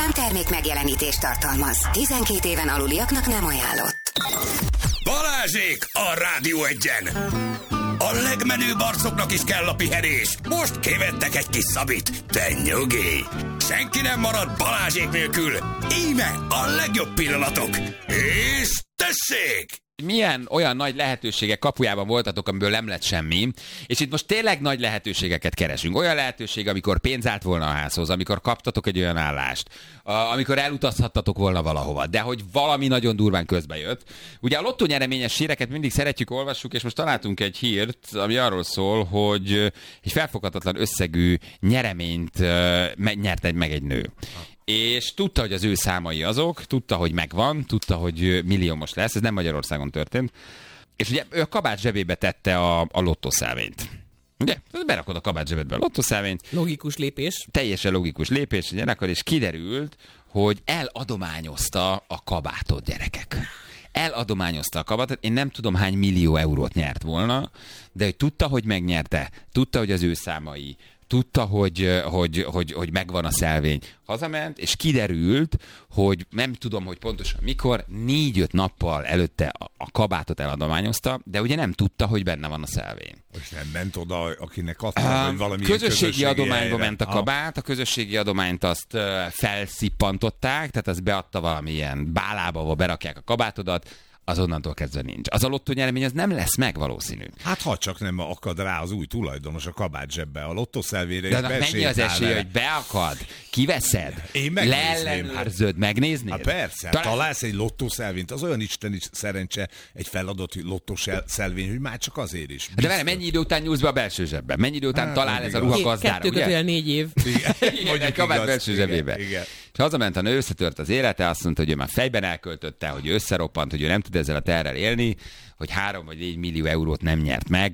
műsorszám termék megjelenítést tartalmaz. 12 éven aluliaknak nem ajánlott. Balázsék a Rádió Egyen! A legmenőbb arcoknak is kell a pihenés. Most kivettek egy kis szabit. De nyugi! Senki nem marad Balázsék nélkül. Íme a legjobb pillanatok. És tessék! Milyen olyan nagy lehetőségek kapujában voltatok, amiből nem lett semmi, és itt most tényleg nagy lehetőségeket keresünk. Olyan lehetőség, amikor pénz állt volna a házhoz, amikor kaptatok egy olyan állást, amikor elutazhattatok volna valahova, de hogy valami nagyon durván közbe jött. Ugye a lottó nyereményes híreket mindig szeretjük, olvassuk, és most találtunk egy hírt, ami arról szól, hogy egy felfoghatatlan összegű nyereményt nyert meg egy nő. És tudta, hogy az ő számai azok, tudta, hogy megvan, tudta, hogy milliómos lesz, ez nem Magyarországon történt. És ugye ő a kabát zsebébe tette a lottószelvényt. Ugye? Berakod a kabát zsebedbe a lottószelvényt. Logikus lépés. Teljesen logikus lépés, és kiderült, hogy eladományozta a kabátot, gyerekek. Eladományozta a kabátot, én nem tudom hány millió eurót nyert volna, de hogy tudta, hogy megnyerte, tudta, hogy az ő számai, tudta, hogy megvan a szelvény. Hazament, és kiderült, hogy nem tudom, hogy pontosan mikor, 4-5 nappal előtte a kabátot eladományozta, de ugye nem tudta, hogy benne van a szelvény. Most nem ment oda, akinek adta, hogy valami közösségi adományba ment a kabát, a közösségi adományt azt felszippantották, tehát azt beadta valamilyen bálába, ahol berakják a kabátodat, az onnantól kezdve nincs. Az a lottó nyeremény, az nem lesz meg valószínű. Hát ha csak nem akad rá az új tulajdonos a kabát zsebbe, a lottószelvére. De mennyi az esély, hogy beakad, kiveszed, leellenőrzöd, megnéznéd? Hát persze, találsz egy lottószelvényt, az olyan isteni szerencse egy feladott lottószelvény, hogy már csak azért is. De vele, mennyi idő után nyúlsz be a belső zsebbe? Mennyi idő után talál ez a ruha gazdára, ugye? 2-4 év. Igen, egy kabát belső zsebébe. Igen. És hazament a nő, összetört az élete, azt mondta, hogy ő már fejben elköltötte, hogy ő összeroppant, hogy ő nem tud ezzel a terrel élni, hogy 3 vagy 4 millió eurót nem nyert meg,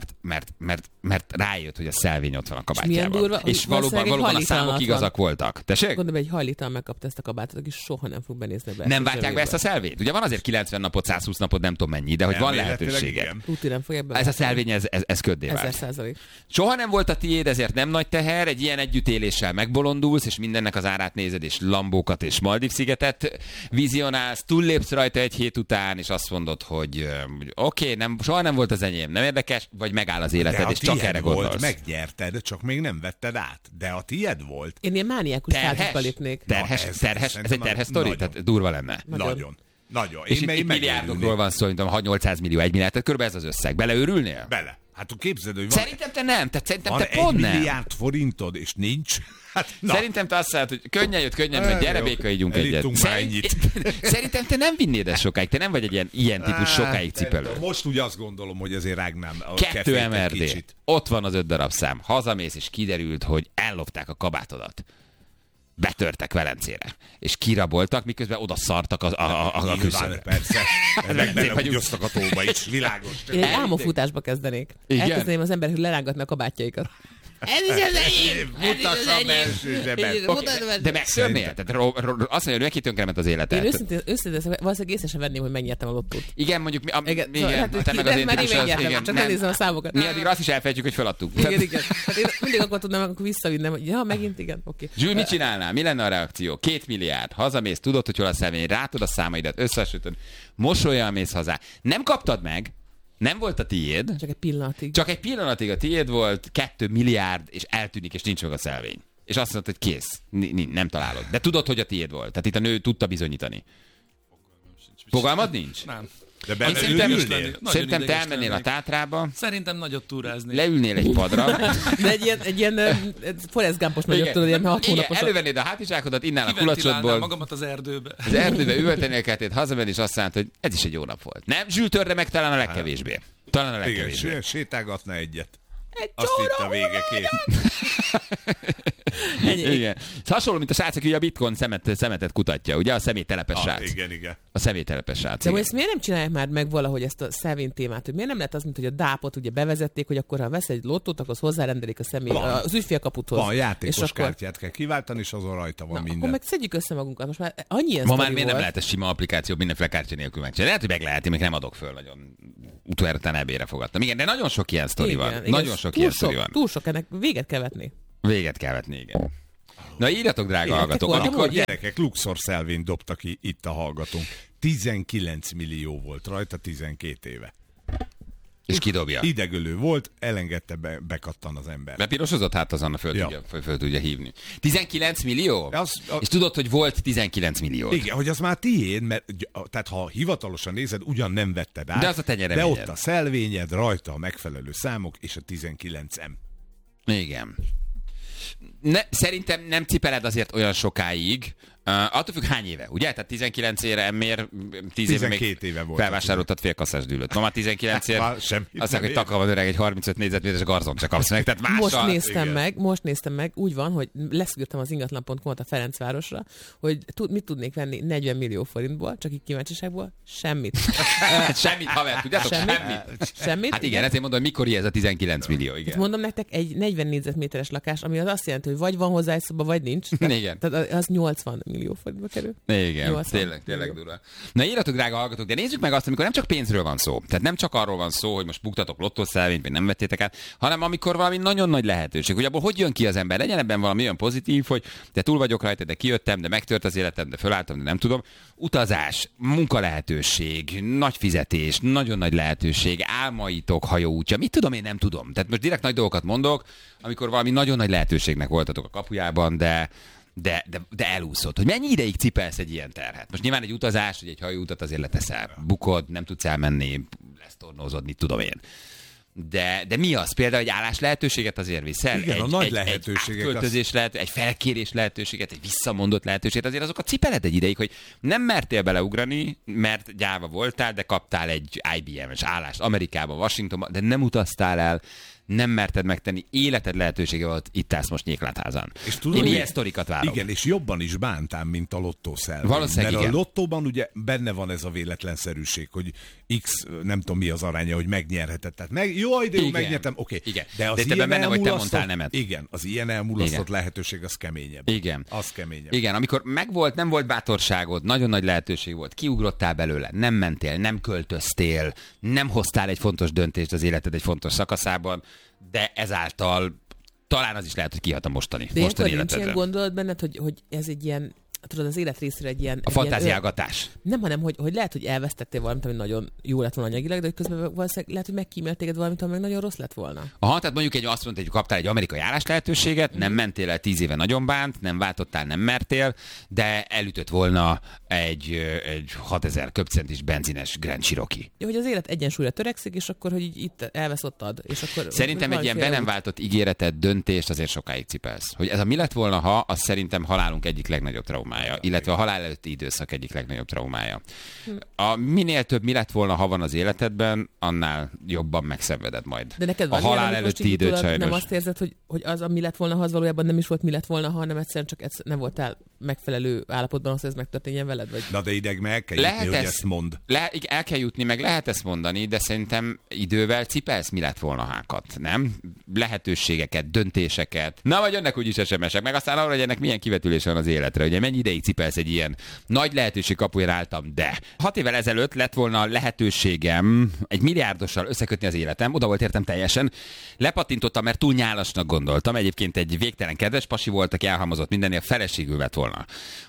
mert rájött, hogy a szelvény ott van a kabátjában. És valóban a számok igazak voltak. Tessék? Gondolom, egy hajlítal megkapta ezt a kabátot, aki soha nem fog benézni be. Nem váltják be ezt a szelvényt? Ugye van azért 90 napot, 120 napot, nem tudom mennyi, de hogy van lehetősége. Ez a szelvény, ez köddé vált. 1000%. Soha nem volt a tiéd, ezért nem nagy teher, egy ilyen együttéléssel megbolondulsz, és mindennek az árát nézed, és Lambókat és Maldív-szigetet vizionálsz, túllépsz rajta egy hét után, és azt mondod, hogy oké, soha nem volt az enyém, nem érdekes, vagy megáll az életed, és csak erre gondolsz. Megnyerted, csak még nem vetted át. De a tiéd volt. Én ilyen mániákus százasba lépnék. Terhes? Ez egy terhes sztori? Tehát durva lenne. Nagyon. És itt milliárdokról van szó, mint ha 800 millió, 1 milliárd, tehát körülbelül ez az összeg. Beleőrülnél? Bele. Hát képzeld, hogy van... Szerintem te nem, szerintem te pont nem. 1 milliárd forintod, és nincs. Hát, szerintem te azt mondod, hogy könnyen megy, gyere béka, ígyunk egyet. Szerintem te nem vinnéd ezt sokáig, te nem vagy egy ilyen típus sokáig cipelő. Most úgy azt gondolom, hogy azért rágnám a 2 MRD, ott van az 5 darab szám, hazamész, és kiderült, hogy ellopták a kabátodat. Betörtek Velencére, és kiraboltak, miközben oda szartak a küszöbre. Persze, meg belehúgyoztak a tóba is, világos. Én egy álmofutásba kezdendik. Elkezdeném az emberek, hogy lerángatnak a kabátjaikat. Ez is az enyém! Mutassa a belső zsebet. De megszörnél? Tehát azt mondja, hogy neki tönkrement az életet. Én őszintén valószínűleg észre sem venném, hogy megnyertem a lottót. Igen, mondjuk... Te meg azért megnyertem, csak elnézem a számokat. Mi addigra azt is elfelejtjük, hogy feladtuk. Igen. Hát én mindig akkor tudnám, akkor visszavinnem, hogy ja, megint igen, oké. Zsül, mit csinálnál? Mi lenne a reakció? 2 milliárd, hazamész, tudod, hogy hol a szelvény, rátod a számaidat, összesütöd, mosolyan mész hazá. Nem kaptad meg, nem volt a tiéd. Csak egy pillanatig a tiéd volt, 2 milliárd, és eltűnik, és nincs meg a szelvény. És azt mondod, hogy kész, nem találod. De tudod, hogy a tiéd volt. Tehát itt a nő tudta bizonyítani. Fogalmad nincs? Nem. De szerintem te elmennél a Tátrába. Szerintem nagyot túrázni. Leülnél egy padra. De egy ilyen Forrest Gumpos nagyot tudod, ilyen 6 hónapos. Elővennéd a hátizsákodat, innál a kulacsodból. Magamat az erdőbe. Az erdőbe üvöltenél kettőt, hazamenni, és azt mondta, hogy ez is egy jó nap volt. Nem? Zsül, törre meg talán a legkevésbé. Igen, sétálgatna egyet. Azt itt a vége kész. Igen. Hasonló, mint a srác, aki a bitcoin szemetet kutatja, ugye? A személytelepes srác. Igen. A személytelepes srác. De ezt miért nem csinálják már meg valahogy ezt a szelvény témát? Hogy miért nem lehet az, mint hogy a dápot ugye bevezették, hogy akkor ha vesz egy lottót, akkor hozzárendelik az ügyfélkaputhoz. Van játékos kártyát kell kiváltani, és azon rajta van minden. Akkor meg szedjük össze magunkat. Most már annyi ilyen ma már miért nem lehet ez sima applikáció mindenféle kártya nélkül megcsinálni? Lehet, hogy meg lehet, én még nem adok föl nagyon. Utoljára ebére fogadtam. Igen, de nagyon sok ilyen sztori van. Nagyon sok ilyen sztori van. Túl sok, ennek véget kell vetni. Véget kell vetni, igen. Na írjatok, drága hallgatók, voltak, amikor... hogy Gyerekek, Luxor szelvényt dobta ki itt a hallgatónk. 19 millió volt rajta 12 éve. És kidobja. Idegölő volt, elengedte, bekattan az ember. Bepirosozott, hát az Anna föl tudja hívni. 19 millió? És tudod, hogy volt 19 millió. Igen, hogy az már tiéd, mert tehát ha hivatalosan nézed, ugyan nem vetted át, De az a tenyerem, de igen. ott a szelvényed, rajta a megfelelő számok, és a 19M. Igen. Szerintem nem cipeled azért olyan sokáig, attól függ hány éve, ugye? Tehát 19 éve miért 10 éve még éve volt. felvásároltad félkasszás dűlőt. Ma már 19 éve, azt mondják, hogy takarvad öreg, egy 35 négyzetméteres garzont csak kapsz meg. Tehát Most néztem meg, úgy van, hogy leszűrtem az ingatlan.com-ot a Ferencvárosra, hogy mit tudnék venni 40 millió forintból, csak így kíváncsiságból, semmit. Semmit, haver, tudjátok? Semmit? Hát igen, ezért mondom, hogy mikor ez a 19 millió, igen. Ezt mondom nektek, egy 40 négyzetméteres lakás, ami az azt jelenti, hogy vagy van hozzá egy szoba, vagy nincs. Igen. Tehát az 80 millió forintba kerül. Igen, tényleg durva. Na írjatok, drága hallgatók, de nézzük meg azt, amikor nem csak pénzről van szó. Tehát nem csak arról van szó, hogy most buktatok lottószelvényt, vagy nem vettétek át, hanem amikor valami nagyon nagy lehetőség, hogy abból hogy jön ki az ember. Legyen ebben valami olyan pozitív, hogy de túl vagyok rajta, de kijöttem, de megtört az életem, de fölálltam, de nem tudom. Utazás, munkalehetőség, nagy fizetés, nagyon nagy lehetőség, álmaitok hajóútja, mit tudom, én nem tudom. Tehát most direkt nagy dolgokat mondok, amikor valami nagyon nagy lehetőségnek voltatok a kapujában, de elúszott. Hogy mennyi ideig cipelsz egy ilyen terhet? Most nyilván egy utazás, hogy egy hajóutat azért leteszel. Bukod, nem tudsz elmenni, lesztornózod, mit tudom én. De mi az? Például egy állás lehetőséget azért viszel? Igen, a nagy lehetőségek. Egy költözés egy felkérés lehetőséget, egy visszamondott lehetőséget, azért azokat cipeled egy ideig, hogy nem mertél beleugrani, mert gyáva voltál, de kaptál egy IBM-es állást Amerikában, Washingtonban, de nem utaztál el, nem merted megtenni, életed lehetősége volt, itt állsz most Nyéklátházán. És tudod, én ilyen sztorikat várok. Igen, és jobban is bántám, mint a lottószelvény. Valószínűleg mert igen. A lottóban ugye benne van ez a véletlenszerűség, hogy X, nem tudom mi az aránya, hogy megnyerheted. Tehát jaj, de jó, megnyertem, oké. Igen. De az de ilyen benne vagy te mondtál nemet. Igen, az ilyen elmulasztott lehetőség az keményebb. Igen. Az keményebb. Igen, amikor megvolt, nem volt bátorságod, nagyon nagy lehetőség volt, kiugrottál belőle, nem mentél, nem költöztél, nem hoztál egy fontos döntést az életed egy fontos szakaszában, de ezáltal talán az is lehet, hogy kihat a mostani életedre. Nincs ilyen gondolat benned, hogy ez egy ilyen, tudod, az élet részére egy ilyen... A fantáziálgatás. Nem, hanem, hogy lehet, hogy elvesztettél valamit, ami nagyon jó lett volna anyagilag, de hogy közben valószínűleg lehet, hogy megkímélt téged valamit, ami meg nagyon rossz lett volna. Aha, tehát mondjuk azt mondta, hogy kaptál egy amerikai állás lehetőséget, nem mentél el 10 éve nagyon bánt, nem váltottál, nem mertél, de elütött volna egy 6000 köbcentis benzines Grand Cherokee. Ja, hogy az élet egyensúlyra törekszik, és akkor, hogy itt elvesz ott ad. És akkor szerintem egy ilyen be nem váltott ígéretet, döntést azért sokáig cipelsz. Hogy ez a mi lett volna, ha, az szerintem halálunk egyik legnagyobb traumája, illetve a halál előtti időszak egyik legnagyobb traumája. A minél több mi lett volna, ha van az életedben, annál jobban megszenveded majd. De neked van a halál előtti időt sajnos. Nem azt érzed, hogy az, ami lett volna, ha az valójában nem is volt mi lett volna, hanem egyszerűen csak nem voltál megfelelő állapotban, az, hogy ez megtörténjen veled? Vagy? Na de ideig meg kell jutni, hogy ezt mond. El kell jutni, meg lehet ezt mondani, de szerintem idővel cipelsz mi lett volna hákat, nem? Lehetőségeket, döntéseket. Na, vagy jönnek úgyis SMS-ek, meg aztán arra, hogy ennek milyen kivetülés van az életre. Ugye mennyi ideig cipelsz egy ilyen nagy lehetőség kapuján álltam, de 6 évvel ezelőtt lett volna lehetőségem egy milliárdossal összekötni az életem, oda volt értem teljesen. Lepatintottam, mert túl nyálasnak gondoltam. Egyébként egy végtelen kedves pasi volt, aki elhalmozott mindennél, feleségül vett volna.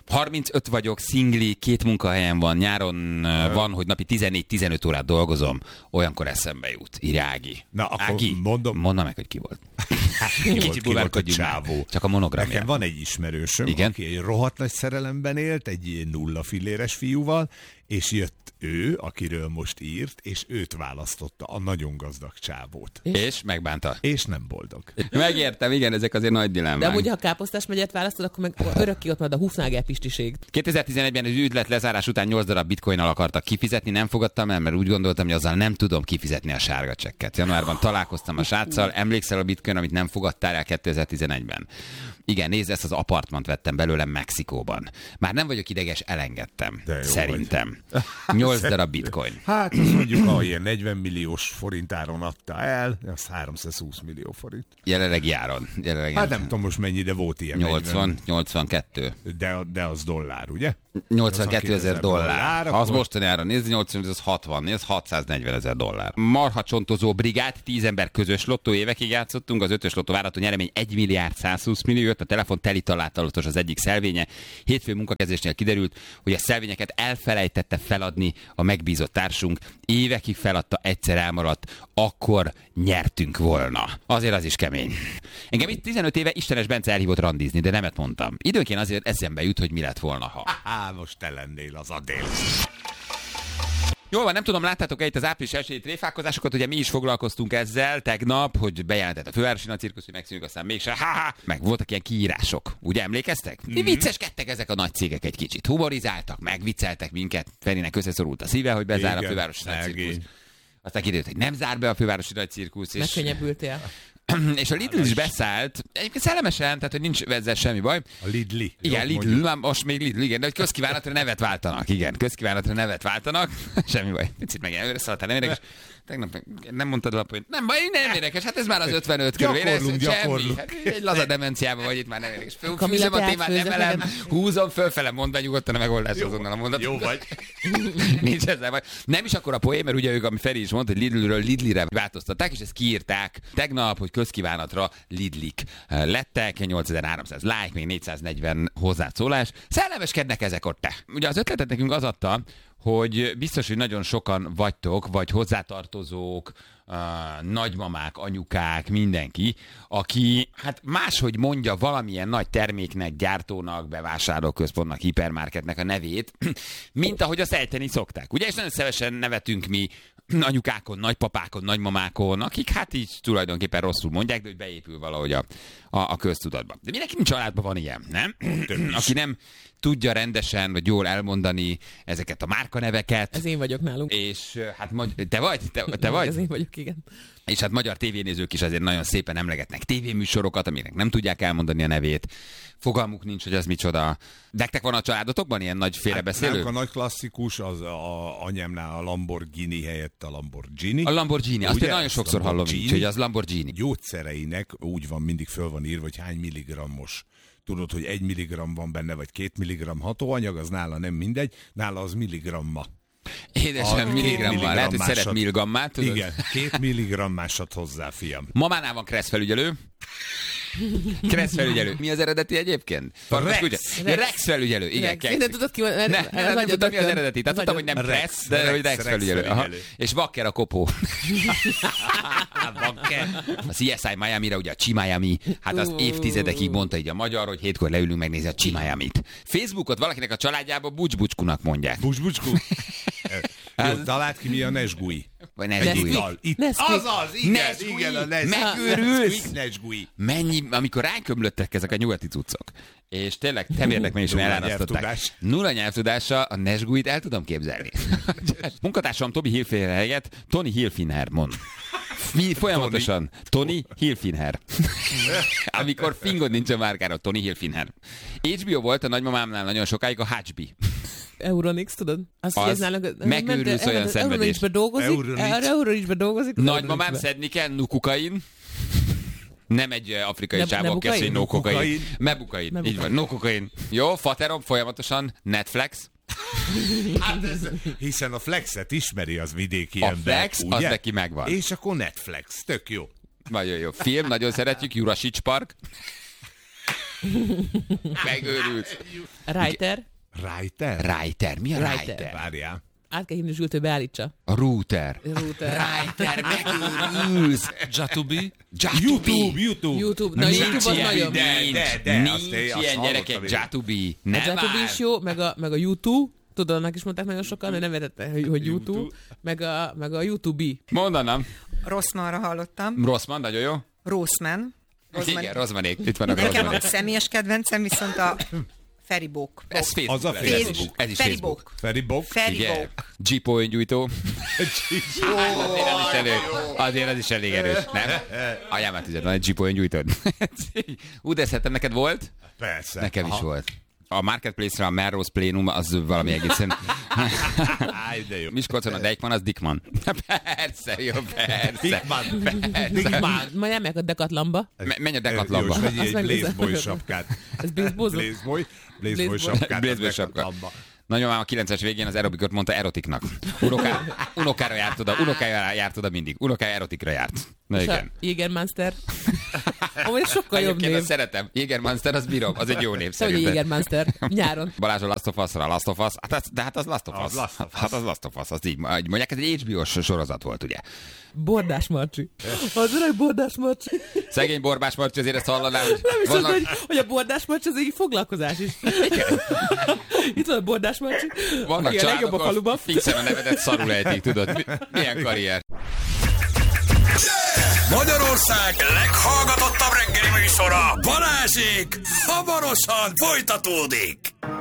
35 vagyok, szingli, 2 munkahelyem van, nyáron van, hogy napi 14-15 órát dolgozom, olyankor eszembe jut. Írja Ági. Na, akkor Ági, mondd meg, hogy ki volt. Kicsit bulvárkodjunk már. Csak a monogramja. Nekem van egy ismerősöm, igen? Aki egy rohadt nagy szerelemben élt, egy 0 filléres fiúval, és jött ő, akiről most írt, és őt választotta, a nagyon gazdag csávót. És megbánta. És nem boldog. Megértem, igen, ezek azért nagy dilemmák. De amúgy, ha Káposztás megyet választod, akkor meg örökké ott marad a Hufnagel pistiség. 2011-ben az ügylet lezárás után 8 darab bitcoinnal akartak kifizetni, nem fogadtam el, mert úgy gondoltam, hogy azzal nem tudom kifizetni a sárga csekket. Januárban találkoztam a sráccal, emlékszel a bitcoin, amit nem fogadtál el 2011-ben. Igen, nézd, ezt az apartmant vettem belőle Mexikóban. Már nem vagyok ideges, elengedtem. Szerintem. 8 darab bitcoin. Hát, azt mondjuk, ha ilyen 40 milliós forintáron adta el, az 320 millió forint. Jelenlegi áron. Hát nem tudom most mennyi, de volt ilyen. 82. De az dollár, ugye? 82 000 dollár. Ha az akkor... mostani áron nézni, 80, az 60, ez 640 000 dollár. Marha csontozó brigád, 10 ember közös lottó, évekig játszottunk, az 5-ös 2-es lottó várható nyeremény 1 milliárd 120 millió, jött a telefon teli találatos az egyik szelvénye. Hétfő munkakezdésnél kiderült, hogy a szelvényeket elfelejtette feladni a megbízott társunk. Évekig feladta, egyszer elmaradt, akkor nyertünk volna. Azért az is kemény. Engem itt 15 éve Istenes Bence elhívott randizni, de nemet mondtam. Időnként azért eszembe jut, hogy mi lett volna, ha. Most te lennél az Adél. Jól van, nem tudom, láttátok-e itt az április elsői tréfálkozásokat, ugye mi is foglalkoztunk ezzel tegnap, hogy bejelentett a Fővárosi Nagy Cirkusz, hogy megszűnjük, aztán mégse, meg voltak ilyen kiírások, ugye emlékeztek? Vicceskedtek ezek a nagy cégek egy kicsit, humorizáltak, megvicceltek minket, Ferinek összeszorult a szíve, hogy bezár a Fővárosi Nagy Cirkusz. Aztán kiderült, hogy nem zár be a Fővárosi Nagy Cirkusz. Megkönnyebbültél. És a Lidl is beszállt, egyébként szellemesen, tehát hogy nincs ezzel semmi baj. A Lidli. Igen, Lidl, most még Lidl, igen, de hogy közkívánatra nevet váltanak, igen, közkívánatra nevet váltanak, semmi baj, picit meg előre szaladtál, nem érdekes. Tegnap nem mondtad a hogy nem baj, nem érdekes, hát ez már az 55 körül, semmi, hát egy laza demenciában vagy itt már nem érdekes. Fűzöm a témát, emelem, húzom, fölfele mondd nyugodtan a megoldás azonnal a mondat. Jó vagy. Nincs ezzel baj. Nem is akkor a poén, mert ugye ők, ami Feri is mondta, hogy Lidlről Lidlire változtatták, és ezt kiírták tegnap, hogy közkívánatra Lidlik lettek, 8300 like, még 440 hozzászólás. Szellemeskednek ezek ott te. Ugye az ötletet nekünk az adta, hogy biztos, hogy nagyon sokan vagytok, vagy hozzátartozók, nagymamák, anyukák, mindenki, aki hát máshogy mondja valamilyen nagy terméknek, gyártónak, bevásárlóközpontnak, hipermarketnek a nevét, mint ahogy azt ejteni szokták. Ugye, és nagyon szívesen nevetünk mi anyukákon, nagypapákon, nagymamákon, akik hát így tulajdonképpen rosszul mondják, de hogy beépül valahogy a köztudatba. De mindenki családban van ilyen, nem? Aki nem tudja rendesen, vagy jól elmondani ezeket a márkaneveket. Ez én vagyok nálunk. És hát te vagy? Te vagy? Ez én vagyok, igen. És hát magyar tévénézők is azért nagyon szépen emlegetnek tévéműsorokat, aminek nem tudják elmondani a nevét. Fogalmuk nincs, hogy az micsoda. Nektek van a családotokban ilyen nagy félrebeszélő? Hát, a nagy klasszikus az a anyámnál a Lamborghini helyett a Lamborghini. A Lamborghini, azt én nagyon sokszor hallom így, hogy az Lamborghini. Gyógyszereinek úgy van, mindig föl van írva, hogy hány milligrammos. Tudod, hogy 1 milligramm van benne, vagy 2 milligramm hatóanyag, az nála nem mindegy, nála az milligramma. Édesem, milligrammal. Lehet, hogy szeret milligrammát, tudod? Igen, 2 milligrammásat hozzá, fiam. Mamánál van Kressz felügyelő. Kressz felügyelő. Mi az eredeti egyébként? Rex felügyelő. Igen, de tudod ki van? Nem tudtam, mi az eredeti. Tehát tudtam, hogy nem Kressz, de hogy Rex felügyelő. És Wacker a kopó. A CSI Miami-ra, ugye a Csi-Miami, hát az évtizedekig mondta így a magyar, hogy 7-kor leülünk megnézni a Csi-Miamit. Facebookot valakinek a családjában bucsbucskunak mondják. Bucsbucsku? Jó, találd ki, mi a Nesgui. Vagy Nesgui. Azaz, igen, a Nesgui. Megőrülsz? Nesgui. Mennyi, amikor ránkömlöttek ezek a nyugati cuccok, és tényleg temérlekményesen elárasztották. Nulla nyelvtudása, a Nesguit el tudom képzelni. Munkatársam Tobi Hilfiger helyett Tony Hilfiger mond. Folyamatosan Tony Hilfiger. Amikor fingod nincs a márkára, Tony Hilfiger. HBO volt a nagymamámnál nagyon sokáig a HB. Euronix, tudod? Az megőrülsz olyan szenvedés. Euronixbe dolgozik. Nagymamám szedni kell nukukain. Nem egy afrikai csávó, aki azt mondja, no kokain. Mebukain. Így van, no kokain. Jó, faterom folyamatosan Netflix. Hát hiszen a Flexet ismeri az vidéki a ember. Flex, ugye? Az neki megvan. És akkor Netflix, tök jó. Nagyon jó. Film, nagyon szeretjük, Jurasics Park. Megőrülsz. Reiter. Reiter. Mi a Reiter? Várjál. Át kell hívni Zsültől, beállítsa. A Router. Reiter, megőrülsz. Jatubi. YouTube. Na, YouTube az nagyon. Nincs ilyen gyerekek, Jatubi. A Jatubi is jó, meg a YouTube. Tudod, annak is mondták nagyon sokan, hogy nem értette, hogy YouTube. Meg a YouTube. Mondanám. Rosszmanra hallottam. Rosszman, nagyon jó. Rosszman. Igen, Rosszmanék. Itt vannak Nekem Rosszmanék. a személyes kedvencem viszont a Feribók. Ez Facebook. Az a Facebook. Ez is Facebook. Feribók. Jeepo öngyújtó. Azért az is elég erős, nem? Ajánlát üzlet, van egy Jeepo öngyújtód. De szerintem neked volt? Persze. Nekem is volt. A Marketplace-ra a Melrose Plenum az valami egészen... Miskolcon a Deichmann, az Dickmann. Persze, jó, persze. Dickmann. Majd elmegyek a Decathlonba. Menj a Decathlonba. Jó, és vegyél egy Blazeboy sapkát. Ez Blazeboy? Blazeboy sapkát. Blazeboy sapkát. Nagymamám a 90-es végén az aerobikot mondta erotiknak. Unokára járt oda mindig. Unokája erotikra járt. Na igen. Jägermeister. Amúgy sokkal jobb Egyébként név. azt szeretem. Jägermeister, az bírom, az egy jó név Te vagy a szerintem. Jägermeister. Nyáron. Balázs a Last of Us-ra, Last of Us. De hát az Last of Us. Az Last of Us. Hát az Last of Us, az így mondják, ez egy HBO-s sorozat volt, ugye? Bordás Marcsi. Az öreg Bordás Marcsi. Szegény Borbás Marci, azért ezt hallanám, hogy Nem is vannak... az, hogy a Bordás Marcsi az egy foglalkozás is. Itt van a Bordás Marcsi. Vannak aki a legjobb a családok, faluban. fixen a nevedet szarul ejtik, tudod? Milyen karrier. Magyarország leghallgatottabb reggeli műsora, Balázsék, hamarosan folytatódik.